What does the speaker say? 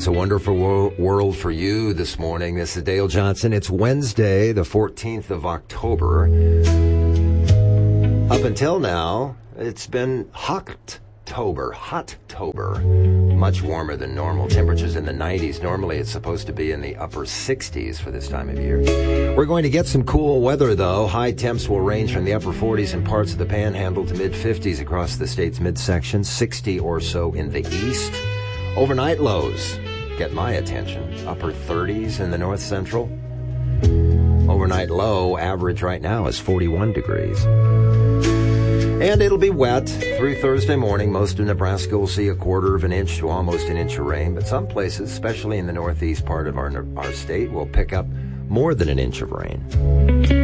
It's a wonderful world for you this morning. This is Dale Johnson. It's Wednesday, the 14th of October. Up until now, it's been Hot-tober. Much warmer than normal. Temperatures in the 90s. Normally, it's supposed to be in the upper 60s for this time of year. We're going to get some cool weather, though. High temps will range from the upper 40s in parts of the Panhandle to mid-50s across the state's midsection, 60 or so in the east. Overnight lows get my attention. Upper 30s in the north central. Overnight low average right now is 41 degrees. And it'll be wet through Thursday morning. Most of Nebraska will see a quarter of an inch to almost an inch of rain, but some places, especially in the northeast part of our state, will pick up more than an inch of rain.